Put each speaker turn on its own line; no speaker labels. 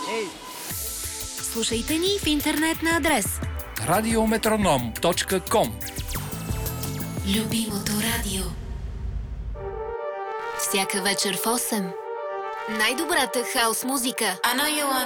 Слушайте ни в интернет на адрес
radiometronom.com.
Любимото радио. Всяка вечер в 8. Най-добрата хаус музика. I know you want